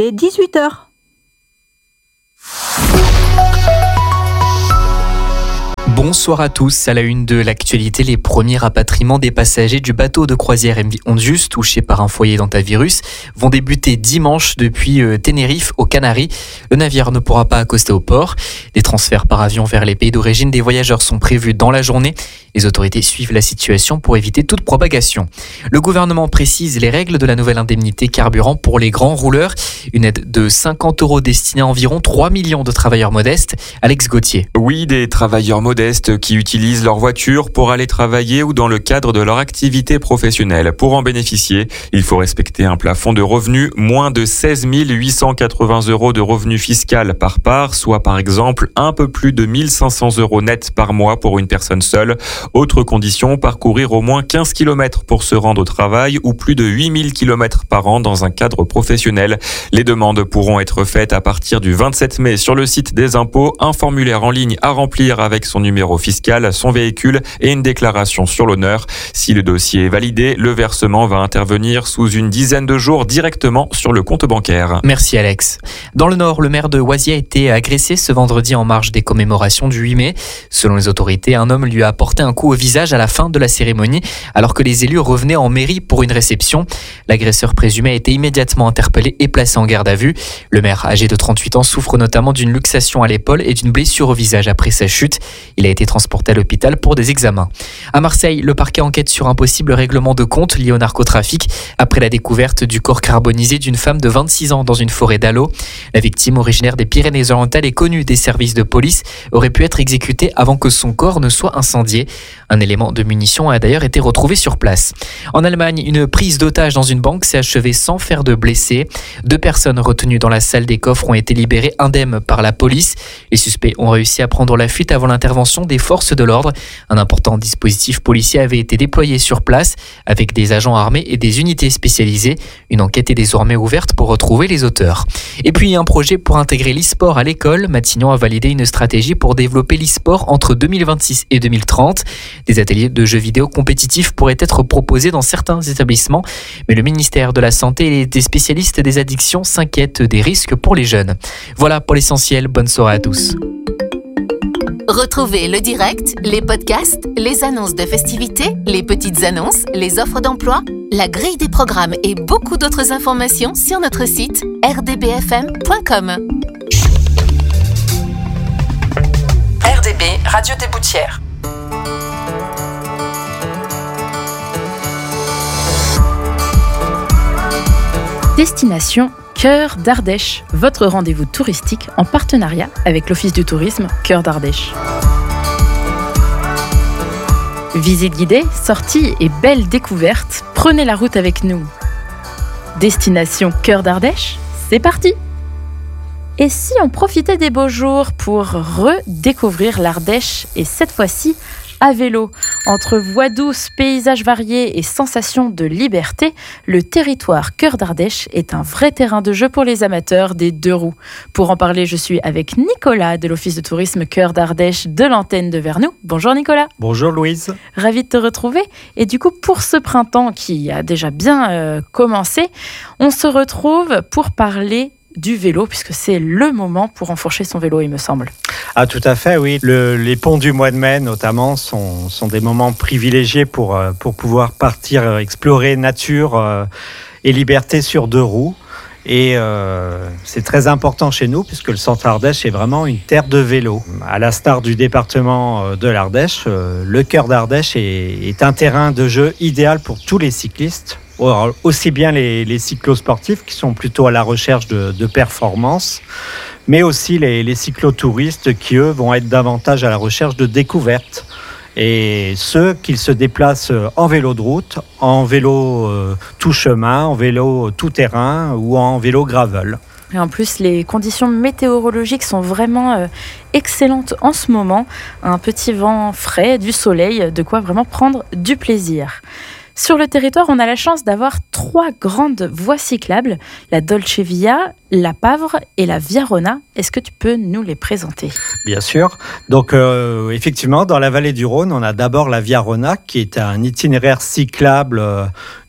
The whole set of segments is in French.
est 18h. Bonsoir à tous. À la une de l'actualité, les premiers rapatriements des passagers du bateau de croisière MV Ondius, touché par un foyer d'hantavirus, vont débuter dimanche depuis Tenerife aux Canaries. Le navire ne pourra pas accoster au port. Des transferts par avion vers les pays d'origine des voyageurs sont prévus dans la journée. Les autorités suivent la situation pour éviter toute propagation. Le gouvernement précise les règles de la nouvelle indemnité carburant pour les grands rouleurs. Une aide de 50 € destinée à environ 3 millions de travailleurs modestes. Alex Gauthier. Oui, des travailleurs modestes qui utilisent leur voiture pour aller travailler ou dans le cadre de leur activité professionnelle. Pour en bénéficier, il faut respecter un plafond de revenus, moins de 16 880 € de revenus fiscal par part, soit par exemple un peu plus de 1 500 € net par mois pour une personne seule. Autre condition, parcourir au moins 15 km pour se rendre au travail ou plus de 8 000 km par an dans un cadre professionnel. Les demandes pourront être faites à partir du 27 mai sur le site des impôts, un formulaire en ligne à remplir avec son numéro fiscal, son véhicule et une déclaration sur l'honneur. Si le dossier est validé, le versement va intervenir sous une dizaine de jours directement sur le compte bancaire. Merci Alex. Dans le Nord, le maire de Oisier a été agressé ce vendredi en marge des commémorations du 8 mai. Selon les autorités, un homme lui a porté un coup au visage à la fin de la cérémonie alors que les élus revenaient en mairie pour une réception. L'agresseur présumé a été immédiatement interpellé et placé en garde à vue. Le maire, âgé de 38 ans, souffre notamment d'une luxation à l'épaule et d'une blessure au visage après sa chute. Il a été transporté à l'hôpital pour des examens. À Marseille, le parquet enquête sur un possible règlement de compte lié au narcotrafic après la découverte du corps carbonisé d'une femme de 26 ans dans une forêt d'Allo. La victime, originaire des Pyrénées-Orientales et connue des services de police, aurait pu être exécutée avant que son corps ne soit incendié. Un élément de munition a d'ailleurs été retrouvé sur place. En Allemagne, une prise d'otage dans une banque s'est achevée sans faire de blessés. 2 personnes retenues dans la salle des coffres ont été libérées indemnes par la police. Les suspects ont réussi à prendre la fuite avant l'intervention des forces de l'ordre. Un important dispositif policier avait été déployé sur place avec des agents armés et des unités spécialisées. Une enquête est désormais ouverte pour retrouver les auteurs. Et puis un projet pour intégrer l'e-sport à l'école. Matignon a validé une stratégie pour développer l'e-sport entre 2026 et 2030. Des ateliers de jeux vidéo compétitifs pourraient être proposés dans certains établissements, mais le ministère de la Santé et des spécialistes des addictions s'inquiètent des risques pour les jeunes. Voilà pour l'essentiel, bonne soirée à tous. Retrouvez le direct, les podcasts, les annonces de festivités, les petites annonces, les offres d'emploi, la grille des programmes et beaucoup d'autres informations sur notre site rdbfm.com. RDB, Radio des Boutières. Destination Cœur d'Ardèche, votre rendez-vous touristique en partenariat avec l'Office du tourisme Cœur d'Ardèche. Visite guidée, sorties et belles découvertes, prenez la route avec nous. Destination Cœur d'Ardèche, c'est parti! Et si on profitait des beaux jours pour redécouvrir l'Ardèche et cette fois-ci à vélo. Entre voies douces, paysages variés et sensations de liberté, le territoire Cœur d'Ardèche est un vrai terrain de jeu pour les amateurs des 2 roues. Pour en parler, je suis avec Nicolas de l'Office de tourisme Cœur d'Ardèche de l'antenne de Vernoux. Bonjour Nicolas. Bonjour Louise. Ravi de te retrouver. Et du coup, pour ce printemps qui a déjà bien commencé, on se retrouve pour parler du vélo, puisque c'est le moment pour enfourcher son vélo, il me semble. Ah, tout à fait, oui. Les ponts du mois de mai, notamment, sont des moments privilégiés pour pouvoir partir explorer nature et liberté sur 2 roues. Et c'est très important chez nous, puisque le centre Ardèche est vraiment une terre de vélo. À l'instar du département de l'Ardèche, le Cœur d'Ardèche est un terrain de jeu idéal pour tous les cyclistes. Aussi bien les cyclosportifs qui sont plutôt à la recherche de performance, mais aussi les cyclotouristes qui, eux, vont être davantage à la recherche de découvertes. Et ceux qui se déplacent en vélo de route, en vélo tout chemin, en vélo tout terrain ou en vélo gravel. Et en plus, les conditions météorologiques sont vraiment excellentes en ce moment. Un petit vent frais, du soleil, de quoi vraiment prendre du plaisir. Sur le territoire, on a la chance d'avoir 3 grandes voies cyclables, la Dolce Via, la Pavre et la Via Rona. Est-ce que tu peux nous les présenter ? Bien sûr. Donc, effectivement, dans la vallée du Rhône, on a d'abord la Via Rona, qui est un itinéraire cyclable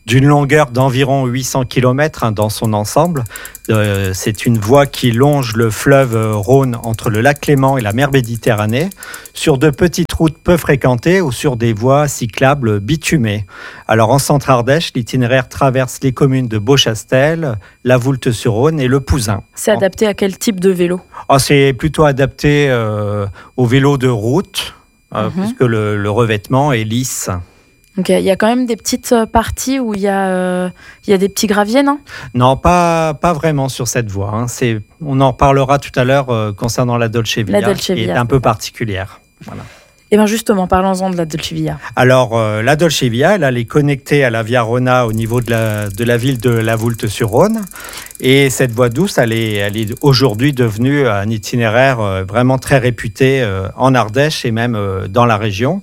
d'une longueur d'environ 800 km dans son ensemble. C'est une voie qui longe le fleuve Rhône entre le lac Léman et la mer Méditerranée, sur de petites routes peu fréquentées ou sur des voies cyclables bitumées. Alors en Centre-Ardèche, l'itinéraire traverse les communes de Beauchastel, la Voulte-sur-Rhône et le Pouzin. C'est adapté à quel type de vélo ? C'est plutôt adapté au vélo de route, puisque le revêtement est lisse. Donc, il y a quand même des petites parties où il y a des petits graviers, non ? Non, pas vraiment sur cette voie. On en parlera tout à l'heure concernant la Dolce Via, qui est un peu particulière. Voilà. Et bien justement, parlons-en de la Dolce Via. Alors, la Dolce Via, elle est connectée à la Via Rona au niveau de la ville de la Voulte-sur-Rhône. Et cette voie douce, elle est aujourd'hui devenue un itinéraire vraiment très réputé en Ardèche et même dans la région.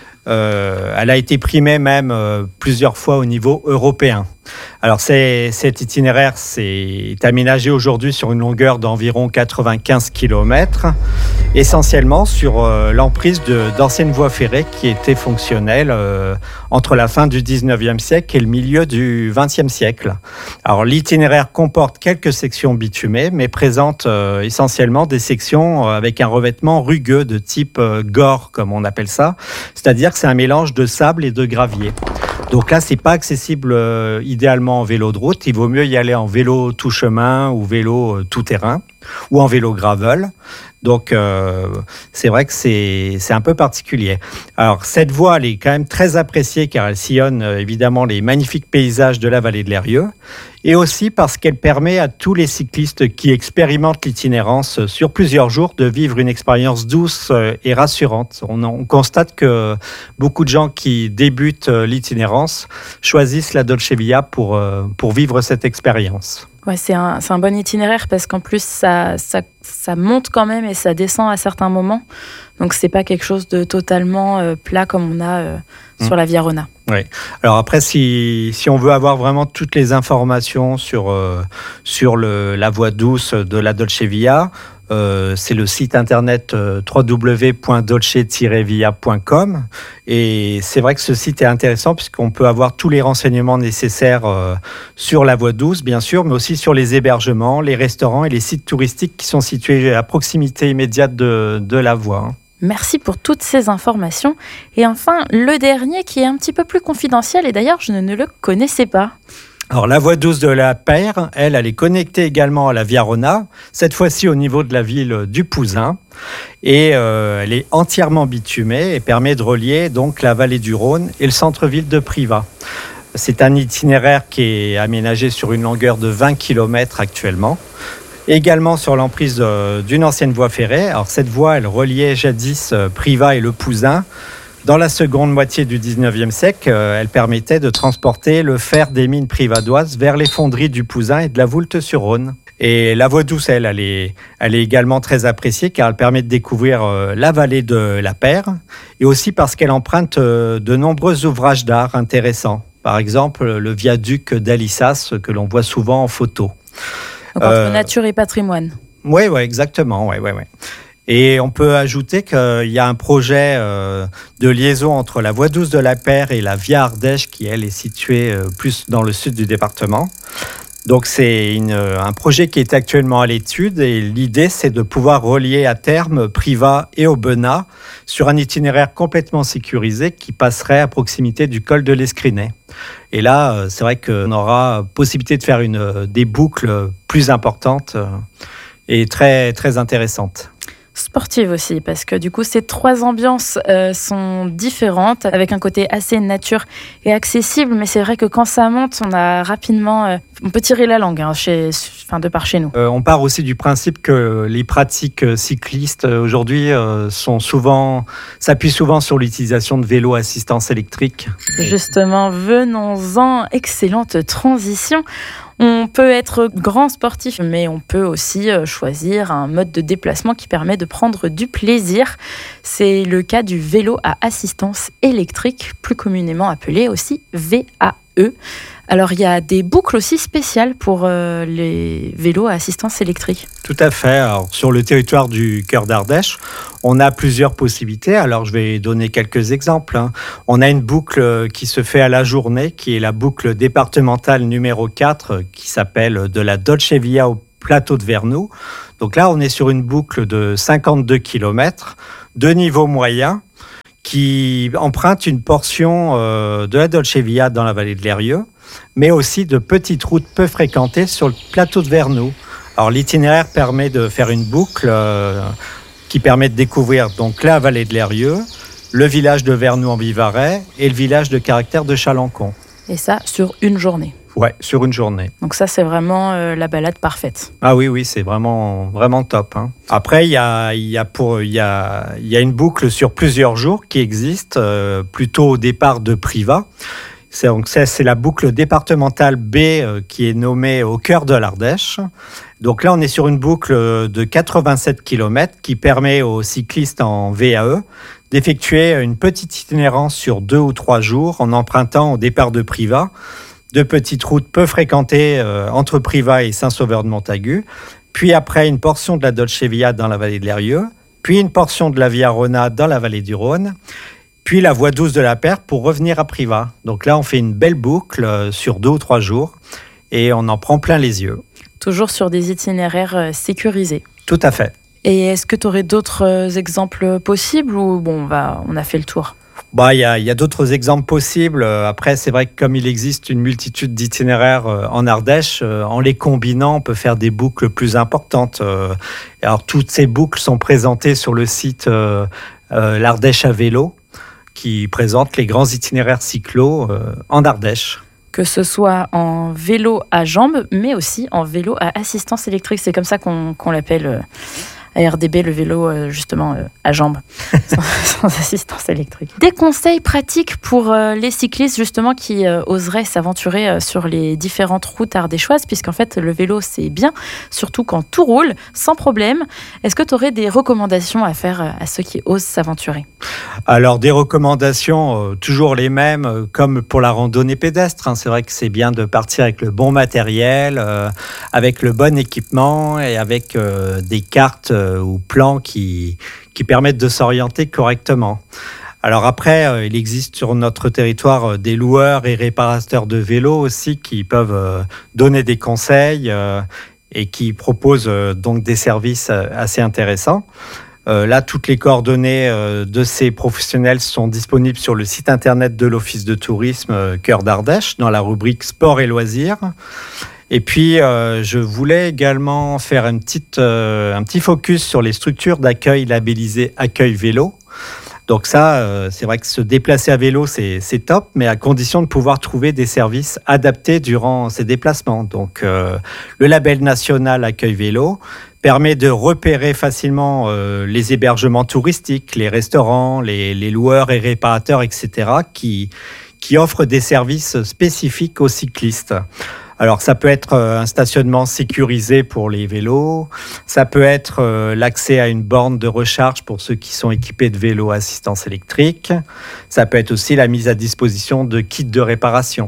Elle a été primée même plusieurs fois au niveau européen. Alors cet itinéraire est aménagé aujourd'hui sur une longueur d'environ 95 km, essentiellement sur l'emprise d'anciennes voies ferrées qui étaient fonctionnelles entre la fin du 19e siècle et le milieu du 20e siècle. Alors l'itinéraire comporte quelques sections bitumées, mais présente essentiellement des sections avec un revêtement rugueux de type gore, comme on appelle ça, c'est-à-dire que c'est un mélange de sable et de gravier. Donc là, c'est pas accessible idéalement en vélo de route. Il vaut mieux y aller en vélo tout chemin ou vélo tout terrain ou en vélo gravel. Donc c'est vrai que c'est un peu particulier. Alors cette voie, elle est quand même très appréciée car elle sillonne évidemment les magnifiques paysages de la vallée de l'Eyrieux et aussi parce qu'elle permet à tous les cyclistes qui expérimentent l'itinérance sur plusieurs jours de vivre une expérience douce et rassurante. On constate que beaucoup de gens qui débutent l'itinérance choisissent la Dolce Via pour vivre cette expérience. Ouais, c'est un bon itinéraire parce qu'en plus, ça monte quand même et ça descend à certains moments. Donc, c'est pas quelque chose de totalement plat comme on a sur la Via Rona. Oui. Alors après, si on veut avoir vraiment toutes les informations sur la voie douce de la Dolce Via, c'est le site internet www.dolce-via.com et c'est vrai que ce site est intéressant puisqu'on peut avoir tous les renseignements nécessaires sur la voie douce bien sûr, mais aussi sur les hébergements, les restaurants et les sites touristiques qui sont situés à proximité immédiate de la voie. Merci pour toutes ces informations. Et enfin, le dernier qui est un petit peu plus confidentiel et d'ailleurs je ne le connaissais pas. Alors, la voie douce de la Paire, elle est connectée également à la Via Rona, cette fois-ci au niveau de la ville du Pouzin. Et elle est entièrement bitumée et permet de relier donc la vallée du Rhône et le centre-ville de Privas. C'est un itinéraire qui est aménagé sur une longueur de 20 km actuellement. Également sur l'emprise d'une ancienne voie ferrée. Alors, cette voie, elle reliait jadis Privas et le Pouzin. Dans la seconde moitié du 19e siècle, elle permettait de transporter le fer des mines privadoises vers les fonderies du Pouzin et de la Voulte-sur-Rhône. Et la voie douce, elle est également très appréciée car elle permet de découvrir la vallée de la Paire et aussi parce qu'elle emprunte de nombreux ouvrages d'art intéressants. Par exemple, le viaduc d'Alissas que l'on voit souvent en photo. Donc entre nature et patrimoine. Oui, exactement. Ouais. Et on peut ajouter qu'il y a un projet de liaison entre la voie douce de la Paire et la Via Ardèche qui, elle, est située plus dans le sud du département. Donc, c'est un projet qui est actuellement à l'étude et l'idée, c'est de pouvoir relier à terme Privas et Aubenas sur un itinéraire complètement sécurisé qui passerait à proximité du col de l'Escrinet. Et là, c'est vrai qu'on aura possibilité de faire des boucles plus importantes et très, très intéressantes. Sportive aussi, parce que du coup, ces trois ambiances sont différentes, avec un côté assez nature et accessible, mais c'est vrai que quand ça monte, on a rapidement... on peut tirer la langue de par chez nous. On part aussi du principe que les pratiques cyclistes aujourd'hui s'appuient souvent sur l'utilisation de vélos à assistance électrique. Justement, venons-en, excellente transition. On peut être grand sportif, mais on peut aussi choisir un mode de déplacement qui permet de prendre du plaisir. C'est le cas du vélo à assistance électrique, plus communément appelé aussi VAE. Alors, il y a des boucles aussi spéciales pour les vélos à assistance électrique. Tout à fait. Alors, sur le territoire du Cœur d'Ardèche, on a plusieurs possibilités. Alors, je vais donner quelques exemples. On a une boucle qui se fait à la journée, qui est la boucle départementale numéro 4, qui s'appelle de la Dolce Via au plateau de Vernoux. Donc là, on est sur une boucle de 52 km, de niveau moyen, qui emprunte une portion de la Dolce Via dans la vallée de l'Eyrieux, mais aussi de petites routes peu fréquentées sur le plateau de Vernoux. Alors l'itinéraire permet de faire une boucle qui permet de découvrir donc la vallée de l'Eyrieux, le village de Vernoux en Vivarais et le village de Caractère de Chalancon. Et ça, sur une journée. Ouais, sur une journée. Donc ça, c'est vraiment la balade parfaite. Ah oui, c'est vraiment top. Après, il y a une boucle sur plusieurs jours qui existe, plutôt au départ de Privas. C'est la boucle départementale B qui est nommée au cœur de l'Ardèche. Donc là, on est sur une boucle de 87 km qui permet aux cyclistes en VAE d'effectuer une petite itinérance sur 2 ou 3 jours en empruntant au départ de Privas de petites routes peu fréquentées entre Privas et Saint-Sauveur-de-Montagu, puis après une portion de la Dolce Via dans la vallée de l'Eyrieux, puis une portion de la Via Rona dans la vallée du Rhône, puis la voie 12 de la Perpe pour revenir à Privas. Donc là, on fait une belle boucle sur 2 ou 3 jours et on en prend plein les yeux. Toujours sur des itinéraires sécurisés. Tout à fait. Et est-ce que tu aurais d'autres exemples possibles ou on a fait le tour ? Il y a d'autres exemples possibles. Après, c'est vrai que comme il existe une multitude d'itinéraires en Ardèche, en les combinant, on peut faire des boucles plus importantes. Alors, toutes ces boucles sont présentées sur le site l'Ardèche à vélo, qui présente les grands itinéraires cyclo en Ardèche. Que ce soit en vélo à jambes, mais aussi en vélo à assistance électrique. C'est comme ça qu'on l'appelle à RDB, le vélo justement à jambes, sans assistance électrique. Des conseils pratiques pour les cyclistes justement qui oseraient s'aventurer sur les différentes routes ardéchoises, puisqu'en fait le vélo c'est bien, surtout quand tout roule, sans problème. Est-ce que tu aurais des recommandations à faire à ceux qui osent s'aventurer ? Alors des recommandations, toujours les mêmes, comme pour la randonnée pédestre. C'est vrai que c'est bien de partir avec le bon matériel, avec le bon équipement et avec des cartes ou plans qui permettent de s'orienter correctement. Alors après, il existe sur notre territoire des loueurs et réparateurs de vélos aussi qui peuvent donner des conseils et qui proposent donc des services assez intéressants. Là, toutes les coordonnées de ces professionnels sont disponibles sur le site internet de l'Office de tourisme Cœur d'Ardèche dans la rubrique Sport et loisirs. Et puis, je voulais également faire un petit focus sur les structures d'accueil labellisées Accueil Vélo. Donc ça, c'est vrai que se déplacer à vélo, c'est top, mais à condition de pouvoir trouver des services adaptés durant ces déplacements. Donc, le label national Accueil Vélo permet de repérer facilement les hébergements touristiques, les restaurants, les loueurs et réparateurs, etc., qui offrent des services spécifiques aux cyclistes. Alors, ça peut être un stationnement sécurisé pour les vélos, ça peut être l'accès à une borne de recharge pour ceux qui sont équipés de vélos à assistance électrique, ça peut être aussi la mise à disposition de kits de réparation.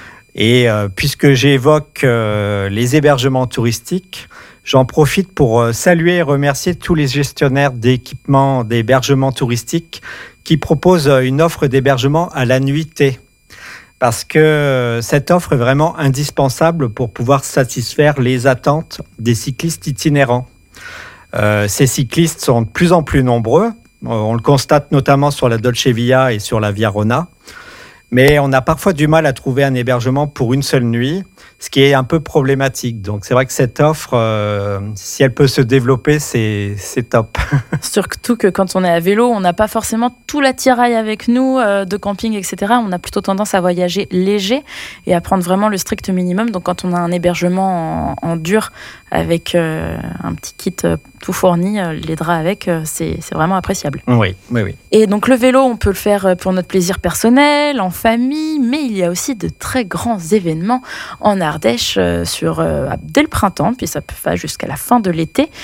Et puisque j'évoque les hébergements touristiques, j'en profite pour saluer et remercier tous les gestionnaires d'équipements d'hébergements touristiques qui proposent une offre d'hébergement à la nuitée. Parce que cette offre est vraiment indispensable pour pouvoir satisfaire les attentes des cyclistes itinérants. Ces cyclistes sont de plus en plus nombreux. On le constate notamment sur la Dolce Via et sur la Via Rona. Mais on a parfois du mal à trouver un hébergement pour une seule nuit, ce qui est un peu problématique. Donc c'est vrai que cette offre, si elle peut se développer, c'est top. Surtout que quand on est à vélo, on n'a pas forcément tout l'attirail avec nous de camping, etc. On a plutôt tendance à voyager léger et à prendre vraiment le strict minimum. Donc quand on a un hébergement en dur avec un petit kit tout fourni, les draps avec, c'est vraiment appréciable. Oui. Et donc le vélo, on peut le faire pour notre plaisir personnel, en famille, mais il y a aussi de très grands événements en Ardèche dès le printemps, puis ça peut faire jusqu'à la fin de l'été.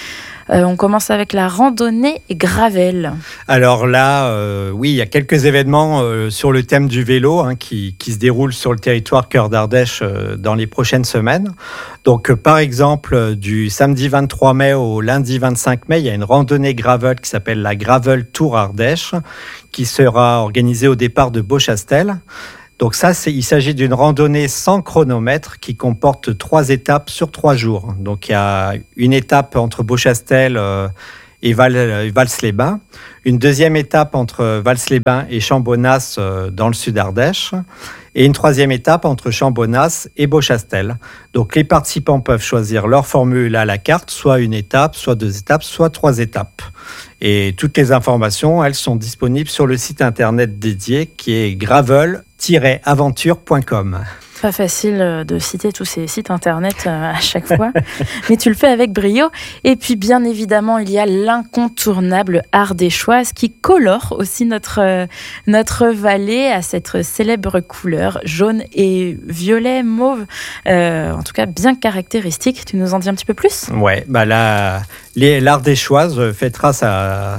On commence avec la randonnée Gravel. Alors là, oui, il y a quelques événements sur le thème du vélo qui se déroulent sur le territoire Cœur d'Ardèche dans les prochaines semaines. Donc, par exemple, du samedi 23 mai au lundi 25 mai, il y a une randonnée Gravel qui s'appelle la Gravel Tour Ardèche, qui sera organisée au départ de Beauchastel. Donc ça, il s'agit d'une randonnée sans chronomètre qui comporte 3 étapes sur 3 jours. Donc il y a une étape entre Beauchastel et Vals-les-Bains, une deuxième étape entre Vals-les-Bains et Chambonnas dans le sud Ardèche, et une troisième étape entre Chambonnas et Beauchastel. Donc les participants peuvent choisir leur formule à la carte, soit une étape, soit 2 étapes, soit 3 étapes. Et toutes les informations, elles sont disponibles sur le site internet dédié qui est gravel-aventure.com. Pas facile de citer tous ces sites internet à chaque fois, mais tu le fais avec brio. Et puis bien évidemment, il y a l'incontournable ardéchoise qui colore aussi notre vallée à cette célèbre couleur jaune et violet mauve, en tout cas bien caractéristique. Tu nous en dis un petit peu plus ? Ouais, l'ardéchoise fêtera sa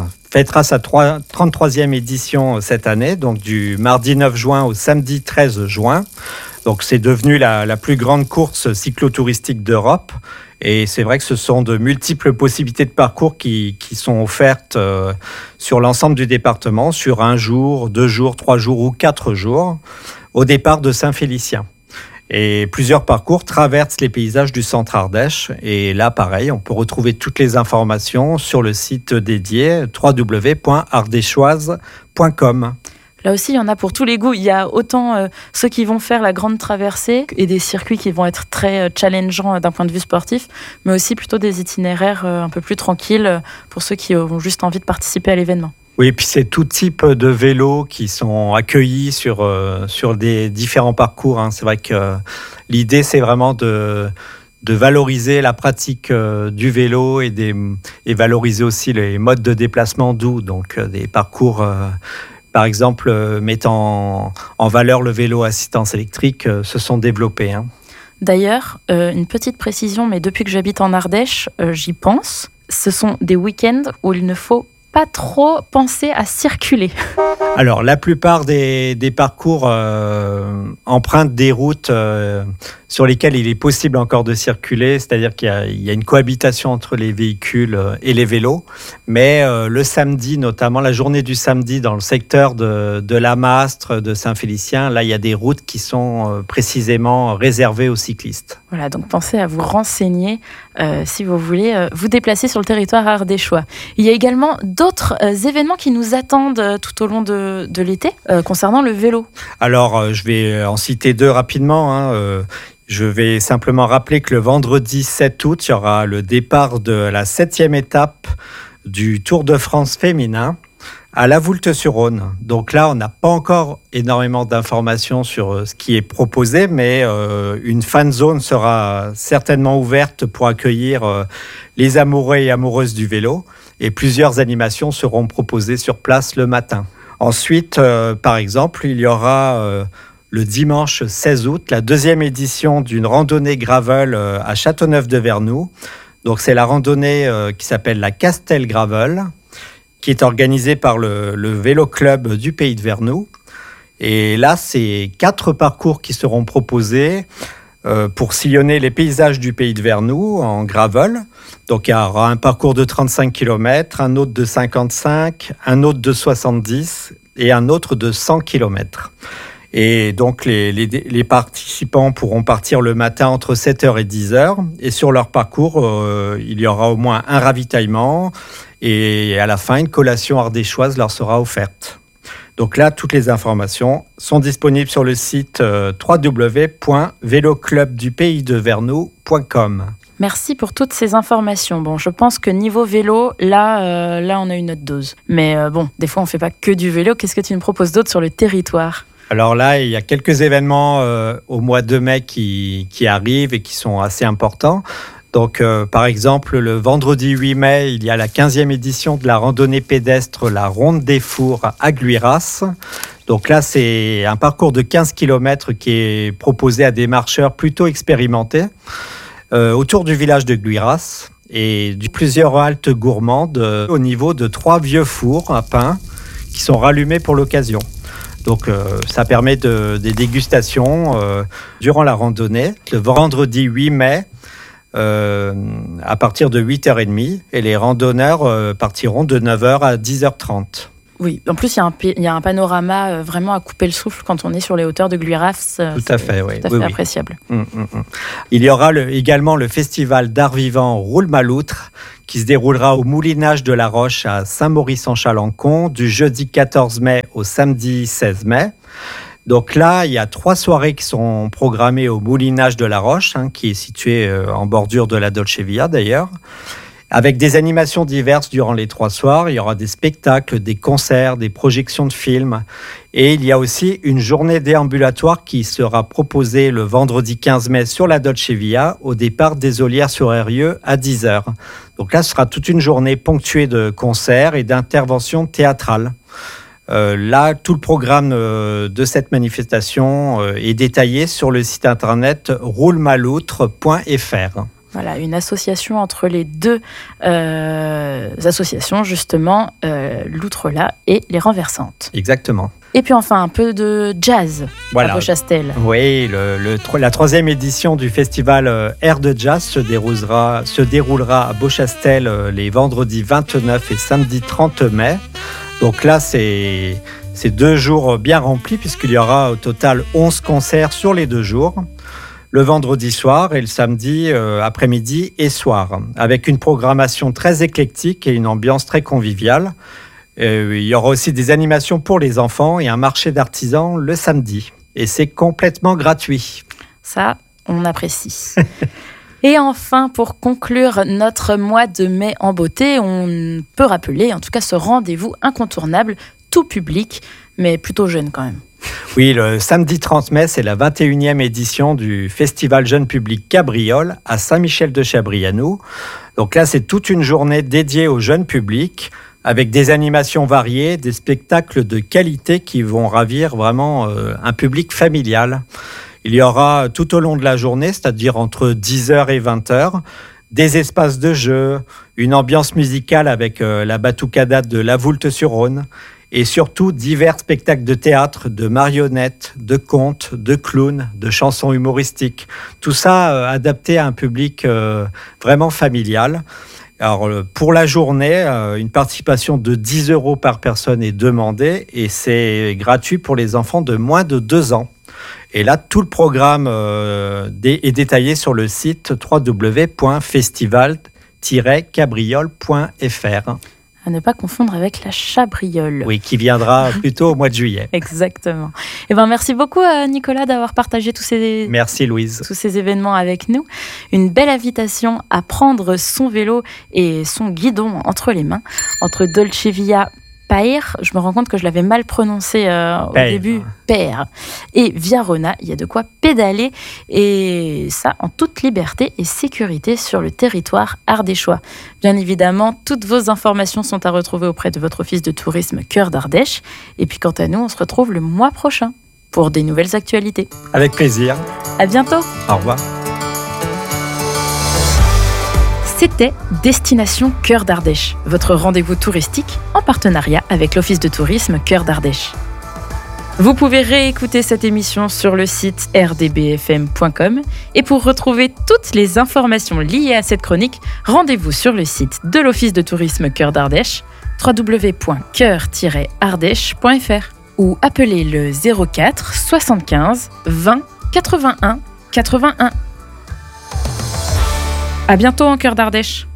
33e édition cette année, donc du mardi 9 juin au samedi 13 juin. Donc c'est devenu la plus grande course cyclotouristique d'Europe. Et c'est vrai que ce sont de multiples possibilités de parcours qui sont offertes sur l'ensemble du département, sur 1 jour, 2 jours, 3 jours ou 4 jours, au départ de Saint-Félicien. Et plusieurs parcours traversent les paysages du centre Ardèche. Et là, pareil, on peut retrouver toutes les informations sur le site dédié www.ardéchoise.com. Là aussi, il y en a pour tous les goûts. Il y a autant ceux qui vont faire la grande traversée et des circuits qui vont être très challengeants d'un point de vue sportif, mais aussi plutôt des itinéraires un peu plus tranquilles pour ceux qui ont juste envie de participer à l'événement. Oui, et puis c'est tout type de vélos qui sont accueillis sur des différents parcours. C'est vrai que l'idée, c'est vraiment de valoriser la pratique du vélo et valoriser aussi les modes de déplacement doux, donc des parcours... Par exemple, mettant en valeur le vélo à assistance électrique, se sont développés. D'ailleurs, une petite précision, mais depuis que j'habite en Ardèche, j'y pense. Ce sont des week-ends où il ne faut pas trop penser à circuler. Alors, la plupart des parcours empruntent des routes sur lesquelles il est possible encore de circuler, c'est-à-dire qu'il y a une cohabitation entre les véhicules et les vélos. Mais le samedi, notamment la journée du samedi, dans le secteur de Lamastre, de Saint-Félicien, là, il y a des routes qui sont précisément réservées aux cyclistes. Voilà, donc pensez à vous renseigner si vous voulez vous déplacer sur le territoire ardéchois. Il y a également d'autres événements qui nous attendent tout au long de l'été concernant le vélo. Alors, je vais en citer 2 rapidement. Je vais simplement rappeler que le vendredi 7 août, il y aura le départ de la 7e étape du Tour de France féminin à La Voulte-sur-Rhône. Donc là, on n'a pas encore énormément d'informations sur ce qui est proposé, mais une fan zone sera certainement ouverte pour accueillir les amoureux et amoureuses du vélo, et plusieurs animations seront proposées sur place le matin. Ensuite, par exemple, il y aura le dimanche 16 août la 2e édition d'une randonnée gravel à Châteauneuf-de-Vernoux. Donc c'est la randonnée qui s'appelle la Castel Gravel, qui est organisée par le Vélo Club du Pays de Vernoux. Et là, c'est 4 parcours qui seront proposés pour sillonner les paysages du Pays de Vernoux en gravel. Donc il y aura un parcours de 35 km, un autre de 55, un autre de 70 et un autre de 100 km. Et donc, les participants pourront partir le matin entre 7h et 10h. Et sur leur parcours, il y aura au moins un ravitaillement. Et à la fin, une collation ardéchoise leur sera offerte. Donc là, toutes les informations sont disponibles sur le site www.véloclubdupaydevernoux.com. Merci pour toutes ces informations. Bon, je pense que niveau vélo, là, on a eu notre dose. Mais bon, des fois, on ne fait pas que du vélo. Qu'est-ce que tu nous proposes d'autre sur le territoire ? Alors là, il y a quelques événements au mois de mai qui arrivent et qui sont assez importants. Donc, par exemple, le vendredi 8 mai, il y a la 15e édition de la randonnée pédestre La Ronde des Fours à Gluiras. Donc là, c'est un parcours de 15 km qui est proposé à des marcheurs plutôt expérimentés autour du village de Gluiras. et plusieurs haltes gourmandes au niveau de 3 vieux fours à pain qui sont rallumés pour l'occasion. Donc ça permet des dégustations durant la randonnée. Le vendredi 8 mai, à partir de 8h30, et les randonneurs partiront de 9h à 10h30. Oui, en plus, il y a un panorama vraiment à couper le souffle quand on est sur les hauteurs de Gluirafs. Tout à fait, oui. Tout à fait appréciable. Il y aura également le festival d'art vivant Roule-Maloutre qui se déroulera au Moulinage de la Roche à Saint-Maurice-en-Chalancon du jeudi 14 mai au samedi 16 mai. Donc là, il y a 3 soirées qui sont programmées au Moulinage de la Roche, qui est situé en bordure de la Dolce Via d'ailleurs. Avec des animations diverses durant les 3 soirs, il y aura des spectacles, des concerts, des projections de films. Et il y a aussi une journée déambulatoire qui sera proposée le vendredi 15 mai sur la Dolce Via, au départ des Ollières-sur-Eyrieux à 10h. Donc là, ce sera toute une journée ponctuée de concerts et d'interventions théâtrales. Là, tout le programme de cette manifestation est détaillé sur le site internet roulemaloutre.fr. Voilà, une association entre les 2 associations, justement, l'Outre-là et les Renversantes. Exactement. Et puis enfin, un peu de jazz à Beauchastel. Oui, la 3e édition du festival Air de Jazz se déroulera à Beauchastel les vendredis 29 et samedi 30 mai. Donc là, c'est 2 jours bien remplis puisqu'il y aura au total 11 concerts sur les 2 jours. Le vendredi soir et le samedi après-midi et soir, avec une programmation très éclectique et une ambiance très conviviale. Il y aura aussi des animations pour les enfants et un marché d'artisans le samedi. Et c'est complètement gratuit. Ça, on apprécie. Et enfin, pour conclure notre mois de mai en beauté, on peut rappeler, en tout cas, ce rendez-vous incontournable, tout public, mais plutôt jeune quand même. Oui, le samedi 30 mai, c'est la 21e édition du Festival Jeune Public Cabriole à Saint-Michel-de-Chabrianoux. Donc là, c'est toute une journée dédiée au jeune public avec des animations variées, des spectacles de qualité qui vont ravir vraiment un public familial. Il y aura tout au long de la journée, c'est-à-dire entre 10h et 20h, des espaces de jeu, une ambiance musicale avec la batucada de La Voulte-sur-Rhône, et surtout divers spectacles de théâtre, de marionnettes, de contes, de clowns, de chansons humoristiques. Tout ça adapté à un public vraiment familial. Alors, pour la journée, une participation de 10 € par personne est demandée et c'est gratuit pour les enfants de moins de 2 ans. Et là, tout le programme est détaillé sur le site www.festival-cabriole.fr. À ne pas confondre avec la Chabriole. Oui, qui viendra plutôt au mois de juillet. Exactement. Eh ben, merci beaucoup Nicolas d'avoir partagé Merci Louise. tous ces événements avec nous. Une belle invitation à prendre son vélo et son guidon entre les mains, entre Dolce Via Pair, je me rends compte que je l'avais mal prononcé au début, Pair, et Via Rona, il y a de quoi pédaler, et ça en toute liberté et sécurité sur le territoire ardéchois. Bien évidemment, toutes vos informations sont à retrouver auprès de votre office de tourisme Cœur d'Ardèche, et puis quant à nous, on se retrouve le mois prochain pour des nouvelles actualités. Avec plaisir. À bientôt. Au revoir. C'était Destination Cœur d'Ardèche, votre rendez-vous touristique en partenariat avec l'Office de tourisme Cœur d'Ardèche. Vous pouvez réécouter cette émission sur le site rdbfm.com et pour retrouver toutes les informations liées à cette chronique, rendez-vous sur le site de l'Office de tourisme Cœur d'Ardèche, www.coeur-ardèche.fr ou appelez le 04 75 20 81 81. À bientôt en Cœur d'Ardèche.